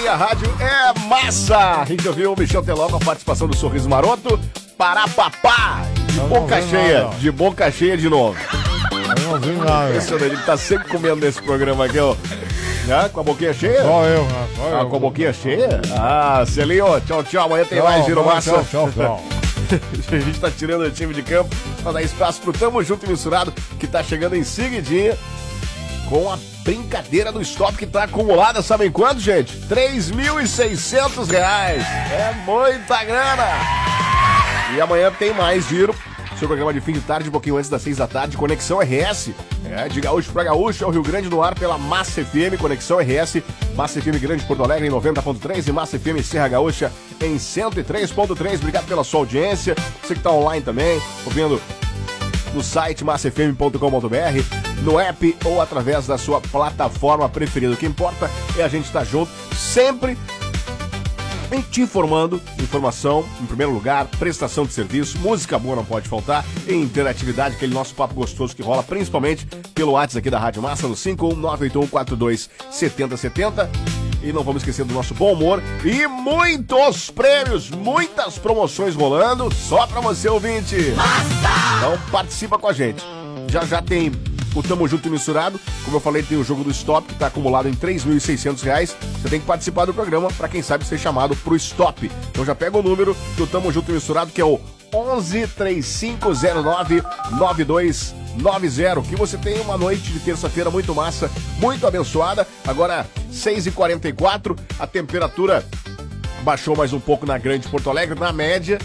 minha rádio é massa. A gente ouviu o Michel Teló com a participação do Sorriso Maroto. Parapapá. De boca cheia de novo. Eu não vi nada. Ele tá sempre comendo nesse programa aqui, ó. Com a boquinha cheia? Só eu. Com a boquinha cheia? Celinho, tchau. Amanhã tem mais Giro Massa. Tchau. A gente tá tirando o time de campo pra dar espaço pro Tamo Junto e Misturado, que tá chegando em seguidinha com a brincadeira do stop que tá acumulada, sabem quanto, gente? R$3.600. É muita grana! E amanhã tem mais giro. Seu programa de fim de tarde, um pouquinho antes das 6 da tarde, Conexão RS. De gaúcho pra gaúcho, é o Rio Grande no ar pela Massa FM, Conexão RS, Massa FM Grande Porto Alegre em 90.3 e Massa FM Serra Gaúcha em 103.3. Obrigado pela sua audiência. Você que tá online também, ouvindo no site massafm.com.br, no app ou através da sua plataforma preferida. O que importa é a gente estar junto, sempre te informando. Informação, em primeiro lugar, prestação de serviço, música boa não pode faltar, e interatividade, aquele nosso papo gostoso que rola principalmente pelo WhatsApp aqui da Rádio Massa, no 51981427070. E não vamos esquecer do nosso bom humor e muitos prêmios, muitas promoções rolando, só pra você, ouvinte. Massa! Então participa com a gente. Já tem o Tamo Junto e Misturado. Como eu falei, tem o jogo do Stop, que tá acumulado em R$3.600. Você tem que participar do programa pra, quem sabe, ser chamado pro Stop. Então já pega o número do Tamo Junto e Misturado, que é o 11-3509-9290. Que você tenha uma noite de terça-feira muito massa, muito abençoada. Agora, 6h44, a temperatura baixou mais um pouco na Grande Porto Alegre, na média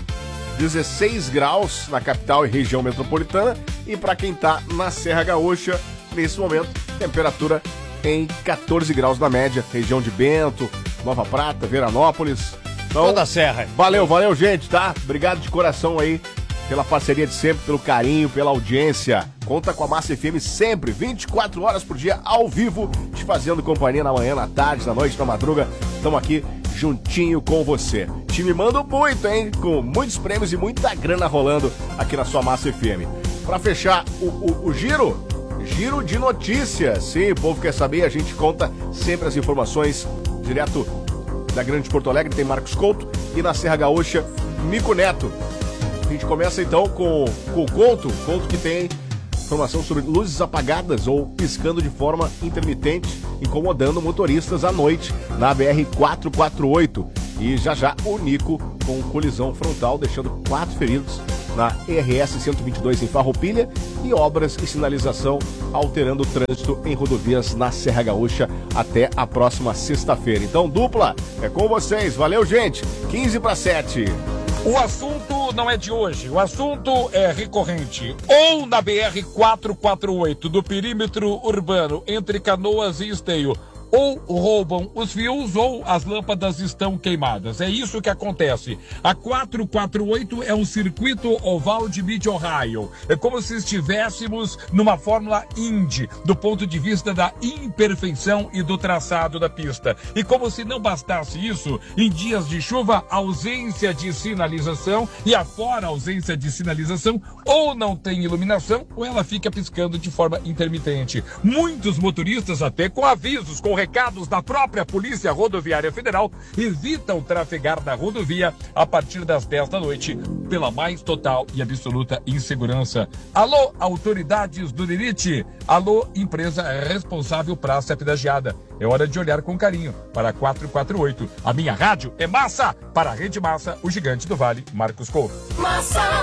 16 graus na capital e região metropolitana. E para quem tá na Serra Gaúcha, nesse momento, temperatura em 14 graus na média, região de Bento, Nova Prata, Veranópolis. Então, toda a serra. Valeu, gente, tá? Obrigado de coração aí pela parceria de sempre, pelo carinho, pela audiência. Conta com a Massa FM sempre, 24 horas por dia, ao vivo, te fazendo companhia na manhã, na tarde, na noite, na madruga. Estamos aqui juntinho com você. Te mimando muito, hein? Com muitos prêmios e muita grana rolando aqui na sua Massa FM. Para fechar o giro de notícias. Sim, o povo quer saber, a gente conta sempre as informações direto da Grande Porto Alegre, tem Marcos Couto, e na Serra Gaúcha, Mico Neto. A gente começa então com o Couto que tem informação sobre luzes apagadas ou piscando de forma intermitente, incomodando motoristas à noite na BR-448. E já o Nico com colisão frontal, deixando 4 feridos na RS-122 em Farroupilha, e obras e sinalização alterando o trânsito em rodovias na Serra Gaúcha até a próxima sexta-feira. Então, dupla, é com vocês. Valeu, gente. 6:45. O assunto não é de hoje, o assunto é recorrente. Ou na BR-448, do perímetro urbano entre Canoas e Esteio, ou roubam os fios ou as lâmpadas estão queimadas. É isso que acontece. A 448 é um circuito oval de Mid-Ohio. É como se estivéssemos numa Fórmula Indy, do ponto de vista da imperfeição e do traçado da pista. E como se não bastasse isso, em dias de chuva, ausência de sinalização, e afora ausência de sinalização, ou não tem iluminação, ou ela fica piscando de forma intermitente. Muitos motoristas, até com avisos, com recados da própria Polícia Rodoviária Federal, evitam trafegar na rodovia a partir das 10 da noite, pela mais total e absoluta insegurança. Alô, autoridades do DENIT. Alô, empresa responsável praça pedagiada. É hora de olhar com carinho para a 448. A minha rádio é Massa. Para a Rede Massa, o gigante do Vale, Marcos Couto. Massa!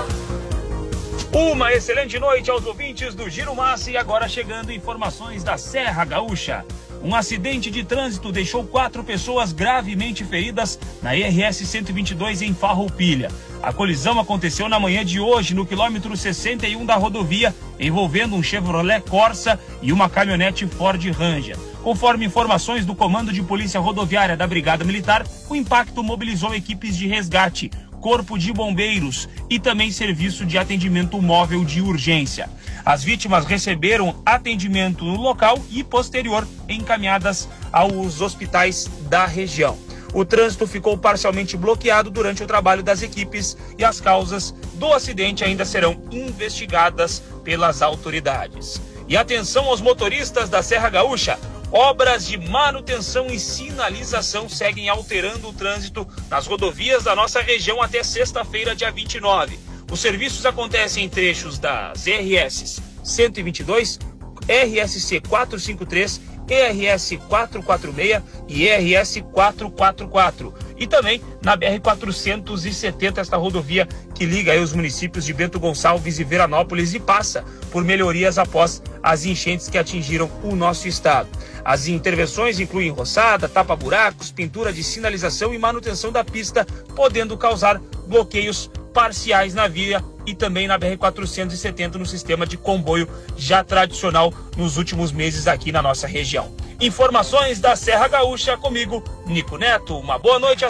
Uma excelente noite aos ouvintes do Giro Massa, e agora chegando informações da Serra Gaúcha. Um acidente de trânsito deixou 4 pessoas gravemente feridas na RS 122 em Farroupilha. A colisão aconteceu na manhã de hoje no quilômetro 61 da rodovia, envolvendo um Chevrolet Corsa e uma caminhonete Ford Ranger. Conforme informações do Comando de Polícia Rodoviária da Brigada Militar, o impacto mobilizou equipes de resgate, Corpo de Bombeiros e também serviço de atendimento móvel de urgência. As vítimas receberam atendimento no local e posterior encaminhadas aos hospitais da região. O trânsito ficou parcialmente bloqueado durante o trabalho das equipes e as causas do acidente ainda serão investigadas pelas autoridades. E atenção aos motoristas da Serra Gaúcha, Obras de manutenção e sinalização seguem alterando o trânsito nas rodovias da nossa região até sexta-feira, dia 29. Os serviços acontecem em trechos das RS 122, RSC 453, ERS 446 e ERS 444. E também na BR 470, esta rodovia que liga aí os municípios de Bento Gonçalves e Veranópolis e passa por melhorias após as enchentes que atingiram o nosso estado. As intervenções incluem roçada, tapa-buracos, pintura de sinalização e manutenção da pista, podendo causar bloqueios parciais na via e também na BR-470 no sistema de comboio já tradicional nos últimos meses aqui na nossa região. Informações da Serra Gaúcha comigo, Nico Neto. Uma boa noite a